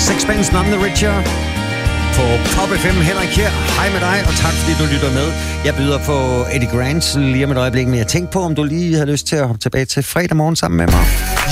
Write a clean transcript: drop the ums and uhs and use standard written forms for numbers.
Sixpence None the Richer på Pop FM. Henrik her. Hej med dig, og tak fordi du lytter med. Jeg byder på Eddie Grant lige om et øjeblik, men jeg tænkte på, om du lige har lyst til at hoppe tilbage til fredag morgen sammen med mig.